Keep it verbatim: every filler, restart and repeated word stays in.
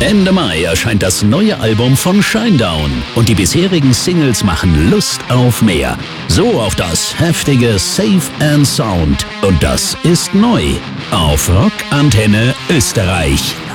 Ende Mai erscheint das neue Album von Shinedown und die bisherigen Singles machen Lust auf mehr. So auch das heftige Safe and Sound. Und das ist neu auf Rock Antenne Österreich.